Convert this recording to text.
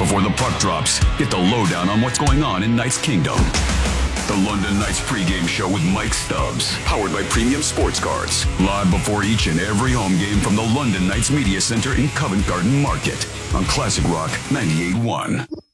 before the puck drops, get the lowdown on what's going on in Knights Kingdom. The London Knights pregame show with Mike Stubbs, powered by Premium Sports Cards. Live before each and every home game from the London Knights Media Center in Covent Garden Market on Classic Rock 98.1.